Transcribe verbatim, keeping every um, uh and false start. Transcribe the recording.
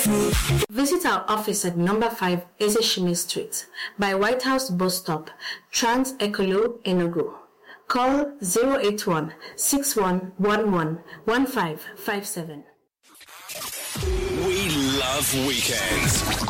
Visit our office at number five Ezeshimi Street by White House Bus Stop, Trans Ekolo, Enugu. Call zero eight one, six one one one, one five five seven. We love weekends.